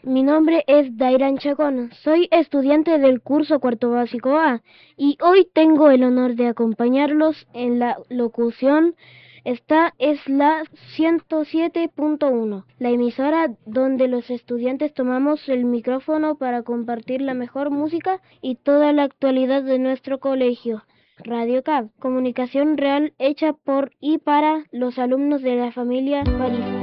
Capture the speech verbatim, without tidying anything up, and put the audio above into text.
Mi nombre es Dairan Chacón, soy estudiante del curso cuarto básico A y hoy tengo el honor de acompañarlos en la locución. Esta es la ciento siete punto uno, la emisora donde los estudiantes tomamos el micrófono para compartir la mejor música y toda la actualidad de nuestro colegio. Radio C A B, comunicación real hecha por y para los alumnos de la familia Marista.